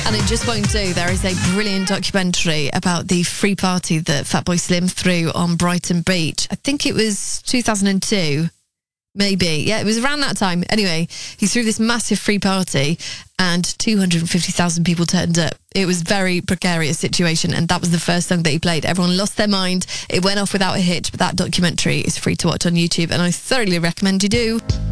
And it just won't do. There is a brilliant documentary about the free party that Fatboy Slim threw on Brighton Beach. I think it was 2002. Maybe. Yeah, it was around that time. Anyway, he threw this massive free party and 250,000 people turned up. It was a very precarious situation, and that was the first song that he played. Everyone lost their mind. It went off without a hitch, but that documentary is free to watch on YouTube, and I thoroughly recommend you do.